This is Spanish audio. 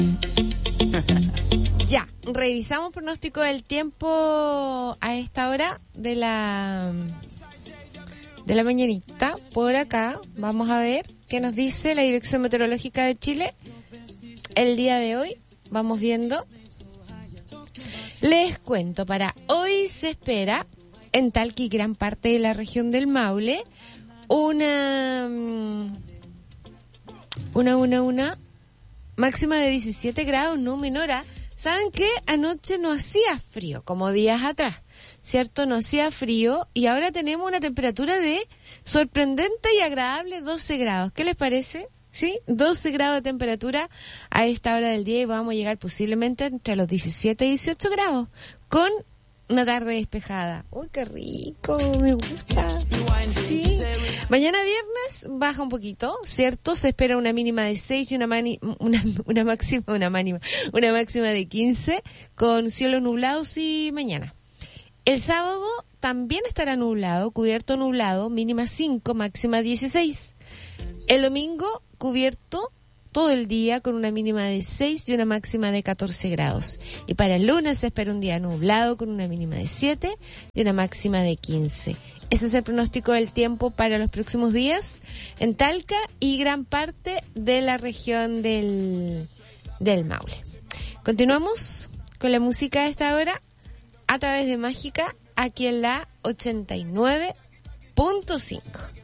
Ya, revisamos pronóstico del tiempo a esta hora de la mañanita. Por acá vamos a ver qué nos dice la Dirección Meteorológica de Chile el día de hoy. Vamos viendo. Les cuento, para hoy se espera en Talca y gran parte de la región del Maule una máxima de 17 grados, no menor a... ¿Saben qué? Anoche no hacía frío, como días atrás, ¿cierto? No hacía frío y ahora tenemos una temperatura de sorprendente y agradable 12 grados. ¿Qué les parece? ¿Sí? 12 grados de temperatura a esta hora del día y vamos a llegar posiblemente entre los 17 y 18 grados con una tarde despejada. ¡Uy, qué rico! Me gusta. Sí. Mañana viernes baja un poquito, ¿cierto? Se espera una mínima de 6 y una máxima de 15 con cielos nublados y mañana. El sábado también estará nublado, cubierto nublado, mínima 5, máxima 16. El domingo cubierto todo el día con una mínima de 6 y una máxima de 14 grados. Y para el lunes se espera un día nublado con una mínima de 7 y una máxima de 15. Ese es el pronóstico del tiempo para los próximos días en Talca y gran parte de la región del Maule. Continuamos con la música de esta hora a través de Mágica, aquí en la 89.5.